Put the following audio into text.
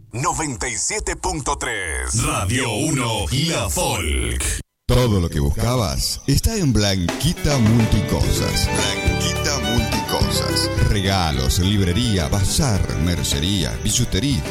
97.3 Radio 1 La Folk. Todo lo que buscabas está en Blanquita Multicosas. Blanquita Multicosas. Regalos, librería, bazar, mercería, bisutería,